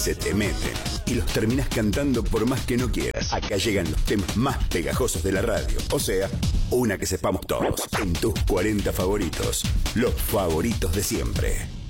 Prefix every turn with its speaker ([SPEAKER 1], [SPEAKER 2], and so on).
[SPEAKER 1] se te meten y los terminás cantando por más que no quieras. Acá llegan los temas más pegajosos de la radio. O sea, una que sepamos todos. En tus 40 favoritos. Los favoritos de siempre.